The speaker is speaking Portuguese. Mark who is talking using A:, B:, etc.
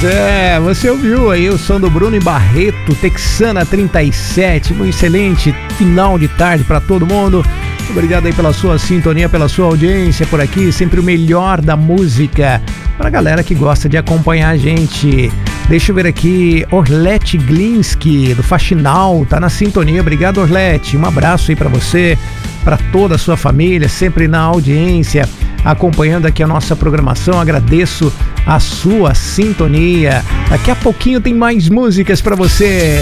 A: Você ouviu aí o som do Bruno e Barreto, Texana 37, um excelente final de tarde para todo mundo. Obrigado aí pela sua sintonia, pela sua audiência por aqui, sempre o melhor da música pra galera que gosta de acompanhar a gente. Deixa eu ver aqui, Orlete Glinski, do Faxinal, tá na sintonia. Obrigado, Orlete, um abraço aí pra você, pra toda a sua família, sempre na audiência, acompanhando aqui a nossa programação. Agradeço a sua sintonia. Daqui a pouquinho tem mais músicas pra você.